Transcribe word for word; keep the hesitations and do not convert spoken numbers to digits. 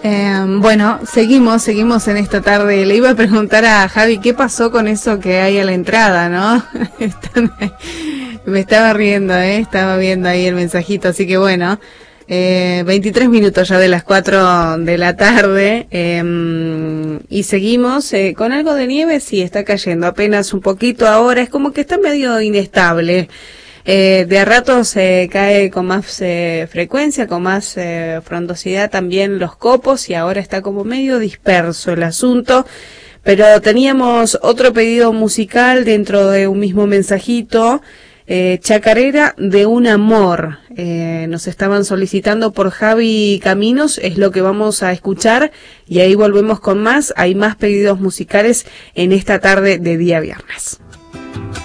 Eh, bueno, seguimos, seguimos en esta tarde. Le iba a preguntar a Javi qué pasó con eso que hay a la entrada, ¿no? Me estaba riendo, ¿eh? Estaba viendo ahí el mensajito, así que bueno, eh, veintitrés minutos ya de las cuatro de la tarde, eh, y seguimos eh, con algo de nieve. Sí, está cayendo apenas un poquito ahora, es como que está medio inestable. Eh, de a ratos eh, cae con más eh, frecuencia, con más eh, frondosidad también los copos, y ahora está como medio disperso el asunto. Pero teníamos otro pedido musical dentro de un mismo mensajito, eh, Chacarera de un amor. Eh, nos estaban solicitando por Javi Caminos, es lo que vamos a escuchar, y ahí volvemos con más. Hay más pedidos musicales en esta tarde de día viernes.